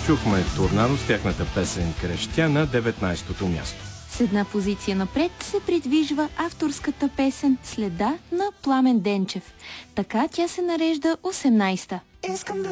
Чухме Торнадо с тяхната песен "Крещя" на 19-то място. С една позиция напред се придвижва авторската песен "Следа" на Пламен Денчев. Така тя се нарежда 18-та.